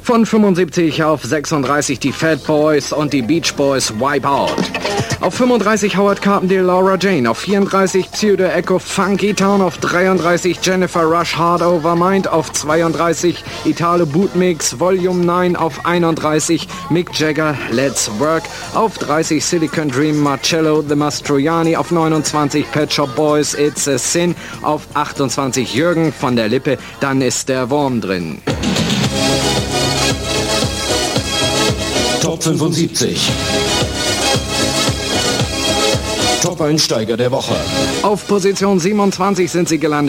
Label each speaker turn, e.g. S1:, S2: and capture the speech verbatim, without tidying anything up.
S1: Von fünfundsiebzig auf sechsunddreißig die Fat Boys und die Beach Boys Wipeout. Auf fünfunddreißig Howard Carpendale Laura Jane, auf vierunddreißig Pseudo Echo Funky Town, auf dreiunddreißig Jennifer Rush Hard Over Mind, auf zweiunddreißig Italo Bootmix Volume neun, auf einunddreißig Mick Jagger Let's Work, auf dreißig Silicon Dream Marcello The Mastroianni, auf neunundzwanzig Pet Shop Boys It's a Sin, auf achtundzwanzig Jürgen von der Lippe, dann ist der Wurm drin.
S2: Top fünfundsiebzig. Top-Einsteiger der Woche.
S1: Auf Position siebenundzwanzig sind sie gelandet.